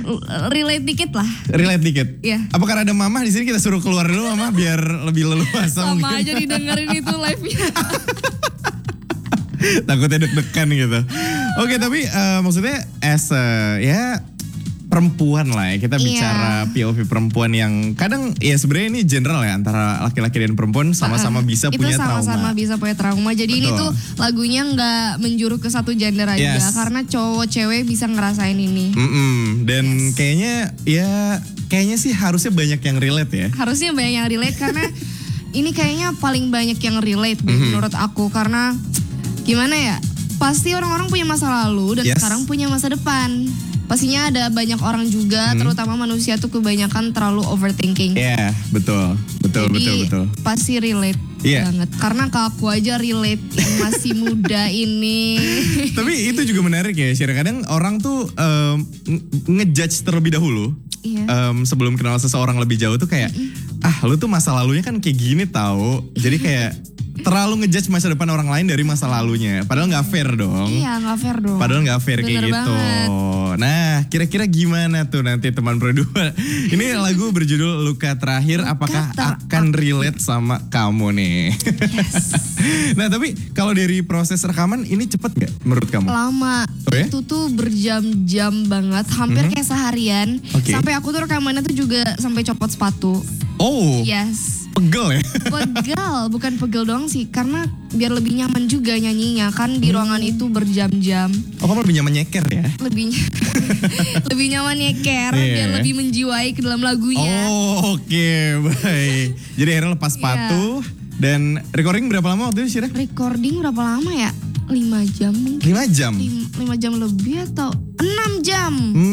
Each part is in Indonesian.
relate dikit lah. Relate dikit. Iya. Apa karena ada mama di sini kita suruh keluar dulu mama biar lebih leluasa Sama mungkin. aja didengerin itu live-nya. Takutnya deg-degan gitu. Oke tapi maksudnya as ya perempuan lah ya. Kita bicara POV perempuan yang kadang ya sebenarnya ini general ya antara laki-laki dan perempuan sama-sama bisa punya trauma. Itu sama-sama bisa punya trauma. Jadi ini tuh lagunya nggak menjuruk ke satu gender aja. Karena cowok cewek bisa ngerasain ini. Dan kayaknya sih harusnya banyak yang relate ya. Harusnya banyak yang relate karena ini kayaknya paling banyak yang relate menurut aku. Karena gimana ya, pasti orang-orang punya masa lalu dan sekarang punya masa depan. Pastinya ada banyak orang juga, terutama manusia tuh kebanyakan terlalu overthinking. Iya, betul. Jadi, pasti relate banget. Karena ke aku aja relate yang masih muda ini. Tapi itu juga menarik ya, Syira. Kadang orang tuh ngejudge terlebih dahulu. Sebelum kenal seseorang lebih jauh tuh kayak, lu tuh masa lalunya kan kayak gini tahu. Jadi kayak terlalu ngejudge masa depan orang lain dari masa lalunya. Padahal gak fair dong. Iya gak fair dong. Padahal gak fair kayak gitu. Banget. Nah kira-kira gimana tuh nanti teman berdua. Ini lagu berjudul Luka Terakhir. Apakah akan relate sama kamu nih? Yes. Nah tapi kalau dari proses rekaman ini cepet gak menurut kamu? Lama. Itu tuh berjam-jam banget. Hampir kayak seharian. Sampai aku tuh rekamannya tuh juga sampai copot sepatu. Oh. Yes. Pegel ya? Pegel, bukan pegel doang sih. Karena biar lebih nyaman juga nyanyinya. Kan di ruangan itu berjam-jam. Oh kamu lebih nyaman nyeker ya? Lebih nyaman nyeker. Biar lebih menjiwai ke dalam lagunya. Oh oke, baik. Jadi akhirnya lepas sepatu. Dan recording berapa lama waktu itu Syira? Recording berapa lama ya? 5 jam mungkin. 5 jam? 5 jam lebih atau 6 jam.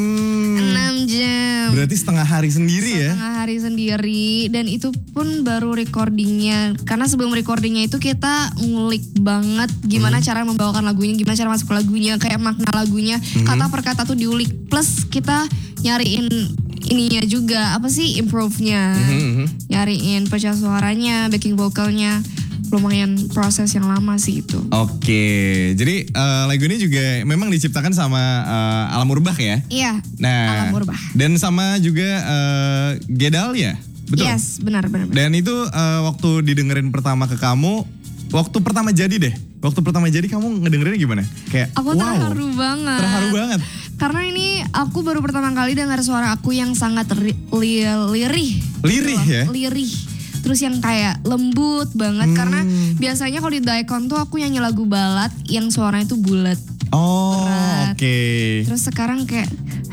6 jam. Berarti setengah hari sendiri ya? Setengah hari sendiri. Dan itu pun baru recordingnya. Karena sebelum recordingnya itu kita ngulik banget gimana cara membawakan lagunya. Gimana cara masuk lagunya. Kayak makna lagunya. Kata per kata tuh diulik. Plus kita nyariin ininya juga. Apa sih improve-nya. Nyariin pecah suaranya. Backing vocalnya. Lumayan proses yang lama sih itu. Oke, jadi lagu ini juga memang diciptakan sama Alam Urbah ya? Iya, Alam Urbah. Dan sama juga Gedalia, betul? Yes, benar. Dan itu waktu didengerin pertama ke kamu, waktu pertama jadi deh. Waktu pertama jadi kamu ngedengerinnya gimana? Kayak aku terharu banget. Terharu banget. Karena ini aku baru pertama kali dengar suara aku yang sangat lirih. Lirih ya? Lirih. Terus yang kayak lembut banget. Karena biasanya kalau di Daikon tuh aku nyanyi lagu balad yang suaranya tuh bulat. Oh oke. Terus sekarang kayak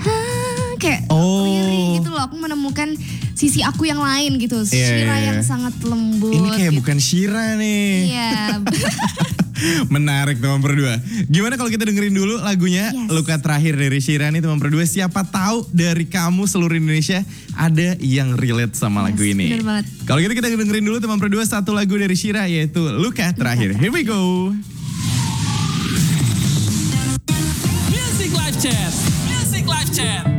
lirih gitu loh. Aku menemukan sisi aku yang lain gitu. Syira yang sangat lembut. Ini kayak gitu. bukan Syira nih. Iya. Menarik teman berdua. Gimana kalau kita dengerin dulu lagunya Luka Terakhir dari Syira nih teman berdua. Siapa tahu dari kamu seluruh Indonesia ada yang relate sama lagu ini. Bener banget. Kalau gitu kita dengerin dulu teman berdua satu lagu dari Syira yaitu Luka Terakhir. Here we go. Music Live Chat.